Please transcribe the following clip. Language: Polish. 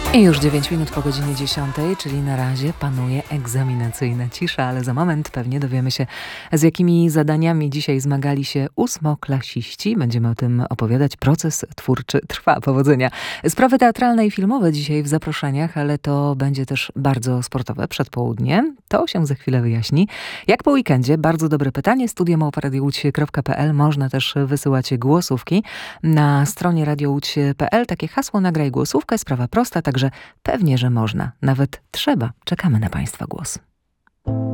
I już 9 minut po godzinie 10, czyli na razie panuje egzaminacyjna cisza, ale za moment pewnie dowiemy się, z jakimi zadaniami dzisiaj zmagali się ósmoklasiści. Będziemy o tym opowiadać. Proces twórczy trwa. Powodzenia. Sprawy teatralne i filmowe dzisiaj w zaproszeniach, ale to będzie też bardzo sportowe przedpołudnie. To się za chwilę wyjaśni. Jak po weekendzie? Bardzo dobre pytanie. studio@radiołódź.pl. Można też wysyłać głosówki. Na stronie radiołódź.pl takie hasło nagraj głosówkę. Sprawa prosta, także pewnie, że można. Nawet trzeba. Czekamy na Państwa głos.